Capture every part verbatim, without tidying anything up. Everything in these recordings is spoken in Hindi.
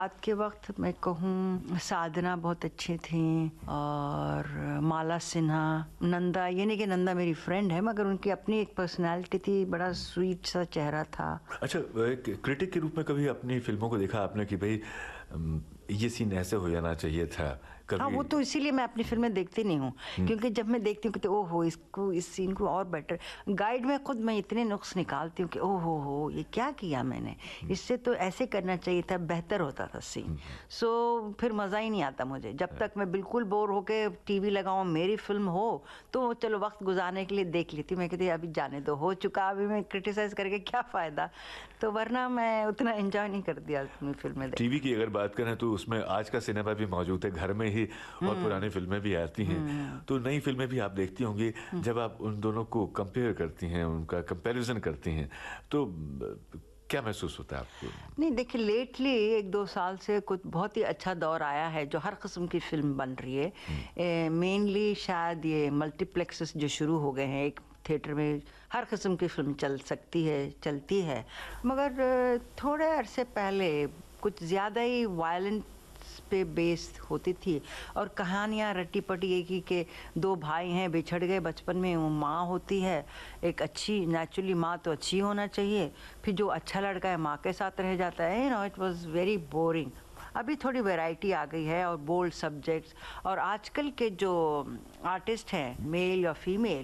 आज के वक्त मैं कहूँ साधना बहुत अच्छी थी और माला सिन्हा, नंदा, ये नहीं कि नंदा मेरी फ्रेंड है मगर उनकी अपनी एक पर्सनालिटी थी, बड़ा स्वीट सा चेहरा था। अच्छा, एक क्रिटिक के रूप में कभी अपनी फिल्मों को देखा आपने कि भाई ये सीन ऐसे हो जाना चाहिए था कभी? हाँ, वो तो इसीलिए मैं अपनी फिल्में देखती नहीं हूँ, क्योंकि जब मैं देखती हूँ कि ओ हो इसको, इस सीन को और बेटर, गाइड में खुद मैं इतने नुक्स निकालती हूँ कि ओ हो हो ये क्या किया मैंने, इससे तो ऐसे करना चाहिए था, बेहतर होता था सीन। सो फिर मज़ा ही नहीं आता मुझे जब तक मैं बिल्कुल बोर होके टीवी लगाऊँ, मेरी फिल्म हो तो चलो वक्त गुजारने के लिए देख लेती हूँ। मैं कहती अभी जाने दो, हो चुका, अभी मैं क्रिटिसाइज करके क्या फ़ायदा, तो वरना मैं उतना एंजॉय नहीं करती अपनी फिल्में। टीवी की अगर बात करें तो उसमें आज का सिनेमा भी मौजूद है, घर में ही, और पुरानी फिल्में भी आती हैं, तो नई फिल्में भी आप देखती होंगी। जब आप उन दोनों को कंपेयर करती हैं, उनका कंपैरिजन करती हैं, तो क्या महसूस होता है आपको? नहीं देखिए, लेटली एक दो साल से कुछ बहुत ही अच्छा दौर आया है जो हर किस्म की फिल्म बन रही है। मेनली शायद ये मल्टीप्लेक्सेस जो शुरू हो गए हैं, एक थिएटर में हर किस्म की फिल्म चल सकती है, चलती है, मगर थोड़े अरसे पहले कुछ ज़्यादा ही वायलेंट पे बेस्ड होती थी और कहानियाँ रट्टी पटी, एक ही के दो भाई हैं बिछड़ गए बचपन में, वो माँ होती है एक अच्छी, नेचुरली माँ तो अच्छी होना चाहिए, फिर जो अच्छा लड़का है माँ के साथ रह जाता है, you know it was very boring. अभी थोड़ी वैरायटी आ गई है और बोल्ड सब्जेक्ट्स, और आजकल के जो आर्टिस्ट हैं मेल या फीमेल,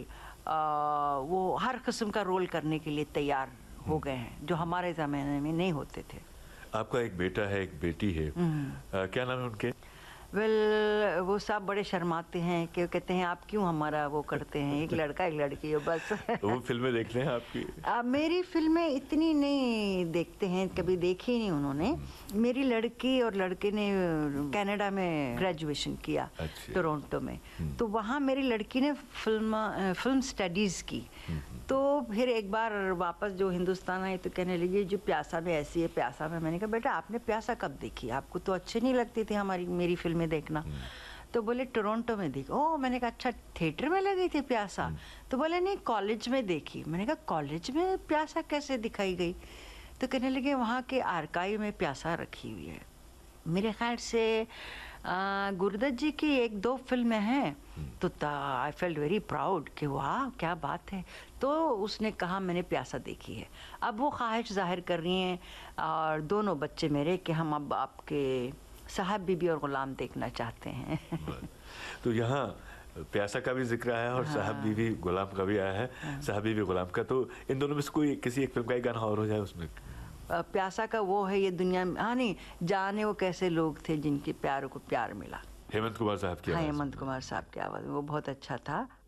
वो हर किस्म का रोल करने के लिए तैयार हो गए हैं जो हमारे ज़माने में नहीं होते थे। आपका एक बेटा है, एक बेटी है, आ, क्या नाम है उनके? वेल well, वो सब बड़े शर्माते हैं कि कहते हैं आप क्यों हमारा वो करते हैं, एक लड़का एक लड़की है बस। वो फिल्में देखते हैं आपकी? आ, मेरी फिल्में इतनी नहीं देखते हैं, कभी देखी ही नहीं उन्होंने। मेरी लड़की और लड़के ने कनाडा में ग्रेजुएशन किया, अच्छा। टोरंटो में, तो वहाँ मेरी लड़की ने फिल्म फिल्म स्टडीज़ की, तो फिर एक बार वापस जो हिंदुस्तान आई तो कहने लगी जो प्यासा में ऐसी है, प्यासा में। मैंने कहा बेटा आपने प्यासा कब देखी, आपको तो अच्छी नहीं लगती थी हमारी मेरी फिल्में देखना। तो बोले टोरंटो में देखी। ओह, मैंने कहा अच्छा थिएटर में लगी थी प्यासा? तो बोले नहीं कॉलेज में देखी। मैंने कहा कॉलेज में प्यासा कैसे दिखाई गई? तो कहने लगे वहाँ के आर्काइव में प्यासा रखी हुई है। मेरे ख्याल से गुरुदत्त जी की एक दो फिल्में हैं, तो आई फेल्ट वेरी प्राउड कि वाह क्या बात है। तो उसने कहा मैंने प्यासा देखी है। अब वो ख्वाहिश जाहिर कर रही हैं और दोनों बच्चे मेरे कि हम अब आपके साहब बीबी और गुलाम देखना चाहते हैं। तो यहाँ प्यासा का भी जिक्र आया और हाँ। साहब बीबी गुलाम का भी आया है। हाँ। साहब बीबी गुलाम का, तो इन दोनों में से कोई किसी एक फिल्म का एक गाना और हो जाए उसमें? प्यासा का वो है ये दुनिया में, हाँ नहीं, जाने वो कैसे लोग थे जिनके प्यारों को प्यार मिला, हेमंत कुमार साहब की आवाज़। हाँ, हेमंत कुमार साहब की आवाज़, वो बहुत अच्छा था।